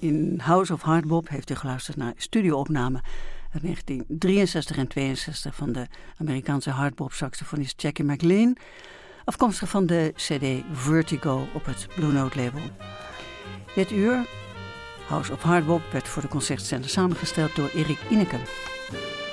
In House of Hardbop heeft u geluisterd naar studioopnamen uit 1963 en 62 van de Amerikaanse hardbop-saxofonist Jackie McLean, afkomstig van de CD Vertigo op het Blue Note label. Dit uur, House of Hardbop, werd voor de Concertzender samengesteld door Erik Ineke.